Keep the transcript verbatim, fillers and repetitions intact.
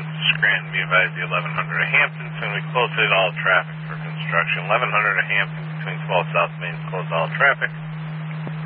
Scranton, be advised the eleven hundred of Hampton is going to be closed to all traffic for construction. eleven hundred of Hampton between twelve South Main is closed to all traffic.